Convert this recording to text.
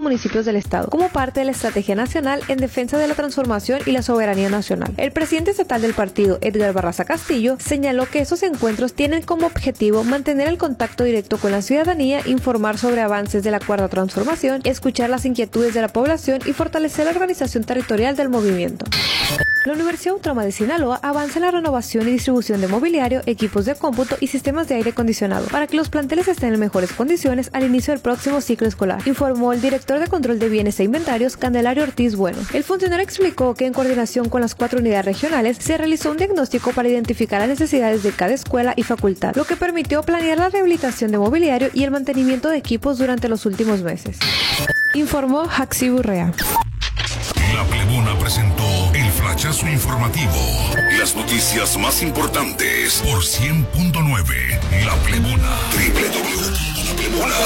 municipios del Estado, como parte de la Estrategia Nacional en Defensa de la Transformación y la Soberanía Nacional. El presidente estatal del partido, Edgar Barraza Castillo, señaló que esos encuentros tienen como objetivo mantener el contacto directo con la ciudadanía, informar sobre avances de la Cuarta Transformación, escuchar las inquietudes de la población y fortalecer la organización territorial del movimiento. La Universidad Autónoma de Sinaloa avanza en la renovación y distribución de mobiliario, equipos de cómputo y sistemas de aire acondicionado para que los planteles estén en mejores condiciones al inicio del próximo ciclo escolar, informó el director de Control de Bienes e Inventarios, Candelario Ortiz Bueno. El funcionario explicó que en coordinación con las 4 unidades regionales se realizó un diagnóstico para identificar las necesidades de cada escuela y facultad, lo que permitió planear la rehabilitación de mobiliario y el mantenimiento de equipos durante los últimos meses. Informó Jaxi Burrea. La Plebona presentó el flachazo informativo. Las noticias más importantes por 100.9. La Plebona. www.laplebona.com